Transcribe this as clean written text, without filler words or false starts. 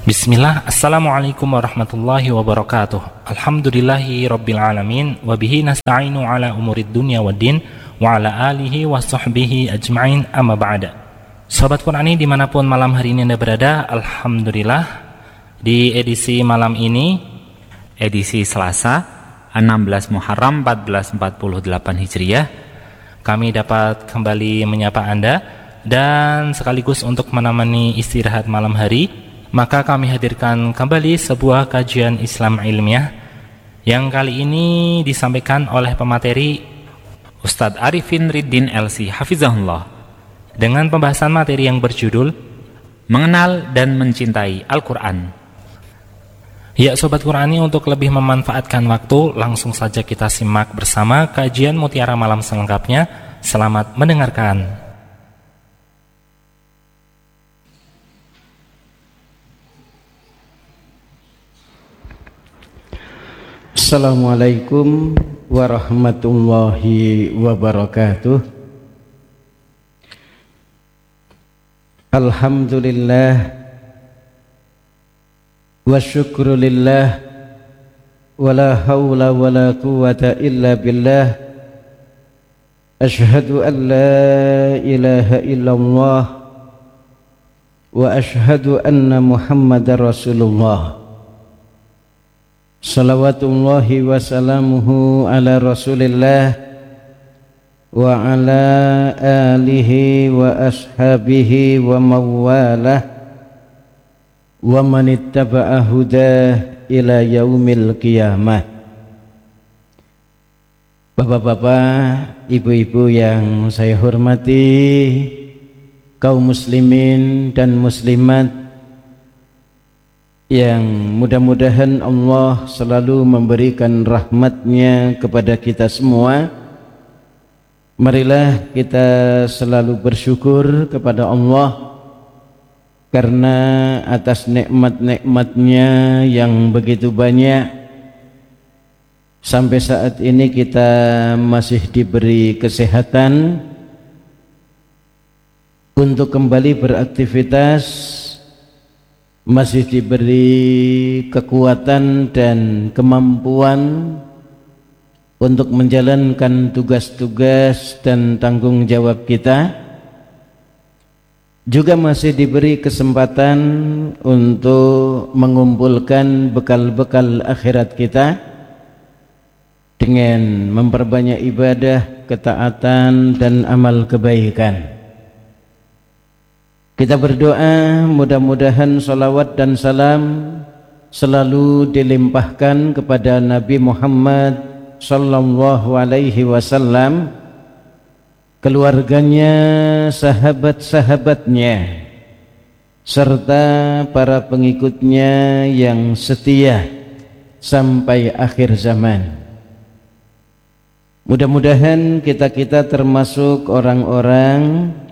Bismillah, Assalamualaikum warahmatullahi wabarakatuh. Alhamdulillahi rabbil alamin, wabihi nasta'inu ala umurid dunya waddin, wa ala alihi wa sahbihi ajma'in, amma ba'da. Sobat Qurani dimanapun malam hari ini Anda berada, Alhamdulillah di edisi malam ini, edisi Selasa 16 Muharram 1448 Hijriah, kami dapat kembali menyapa Anda dan sekaligus untuk menemani istirahat malam hari, maka kami hadirkan kembali sebuah kajian Islam ilmiah yang kali ini disampaikan oleh pemateri Ustadz Arifin Riddin LC Hafizahullah dengan pembahasan materi yang berjudul Mengenal dan Mencintai Al-Quran. Ya Sobat Qurani, untuk lebih memanfaatkan waktu, langsung saja kita simak bersama kajian Mutiara Malam selengkapnya. Selamat mendengarkan. Assalamualaikum warahmatullahi wabarakatuh. Alhamdulillah wa syukrulillah, wa la hawla wa la quwwata illa billah. Ashhadu an la ilaha illallah wa ashhadu anna Muhammadar Rasulullah. Salawatullahi wa salamuhu ala Rasulillah wa ala alihi wa ashabihi wa mawalah wa manittaba'a hudah ila yaumil qiyamah. Bapak-bapak, ibu-ibu yang saya hormati, kaum muslimin dan muslimat yang mudah-mudahan Allah selalu memberikan rahmatnya kepada kita semua. Marilah kita selalu bersyukur kepada Allah karena atas nikmat-nikmatnya yang begitu banyak, sampai saat ini kita masih diberi kesehatan untuk kembali beraktivitas, masih diberi kekuatan dan kemampuan untuk menjalankan tugas-tugas dan tanggung jawab kita, juga masih diberi kesempatan untuk mengumpulkan bekal-bekal akhirat kita dengan memperbanyak ibadah, ketaatan dan amal kebaikan. Kita berdoa mudah-mudahan salawat dan salam selalu dilimpahkan kepada Nabi Muhammad sallallahu alaihi wasallam, keluarganya, sahabat-sahabatnya, serta para pengikutnya yang setia sampai akhir zaman. Mudah-mudahan kita termasuk orang-orang